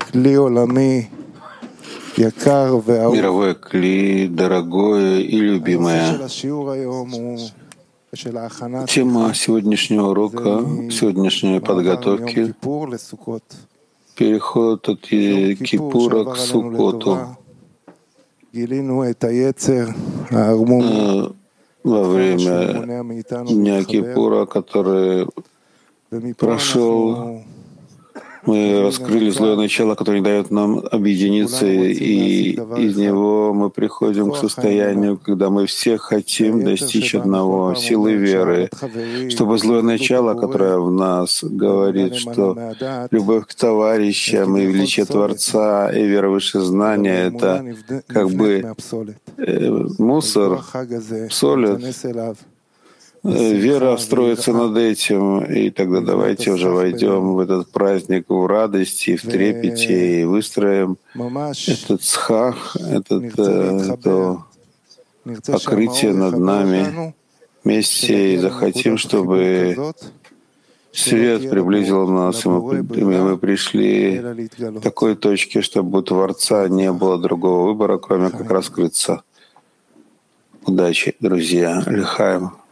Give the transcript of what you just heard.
Мировое кли, дорогое и любимое. Тема сегодняшнего урока, сегодняшней подготовки — переход от Кипура к Суккоту. Во время Дня Кипура, который прошел, мы раскрыли злое начало, которое не дает нам объединиться, и из него мы приходим к состоянию, когда мы все хотим достичь одного — силы веры, чтобы злое начало, которое в нас говорит, что любовь к товарищам и величие Творца и вера в высшее знание — это как бы мусор, солид. Вера строится над этим, и тогда давайте уже войдем в этот праздник в радости, в трепете, и выстроим этот схах, это покрытие над нами вместе, и захотим, чтобы свет приблизил нас, и мы пришли к такой точке, чтобы у Творца не было другого выбора, кроме как раскрыться. Удачи, друзья. Лихаем.